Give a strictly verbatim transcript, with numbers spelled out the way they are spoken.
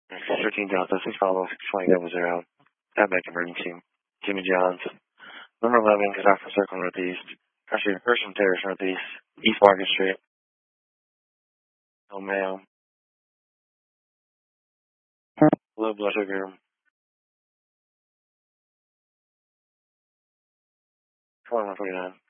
thirteen Delta, six follow, six twenty double zero. Tab back emergency. Jimmy Johns. Number eleven, Gaddafi Circle Northeast. Actually, Hersham Terrace Northeast. East Market Street. El Mayo. Low blood sugar. twenty-one forty-nine.